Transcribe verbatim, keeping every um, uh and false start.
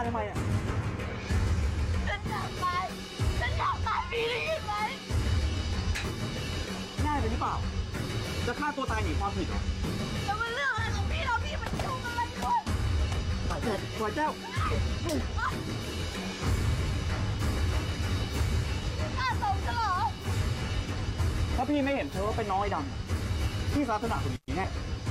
ทำไมอ่ะฉันอยากตายฉันอยากตายพี่ได้ยินไหมง่ายไปหรือเปล่าจะฆ่าตัวตายหนีความผิดเหรอแล้วมันเรื่องอะไรของพี่เราพี่มันยุ่งอะไรด้วยปล่อยเจ้าปล่อยเจ้าฆ่าสมฉลองถ้าพี่ไม่เห็นเธอว่าเป็นน้องไอ้ดำพี่ศาสนาคนนี้แน่